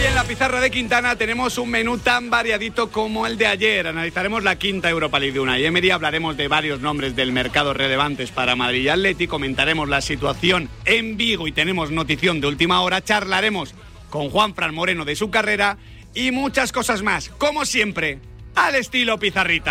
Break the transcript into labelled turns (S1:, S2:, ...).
S1: en la pizarra de Quintana tenemos un menú tan variadito como el de ayer. Analizaremos la quinta Europa League de Unai Emery, hablaremos de varios nombres del mercado relevantes para Madrid y Atleti, comentaremos la situación en Vigo y tenemos notición de última hora, charlaremos con Juanfran Moreno de su carrera y muchas cosas más, como siempre, al estilo pizarrita.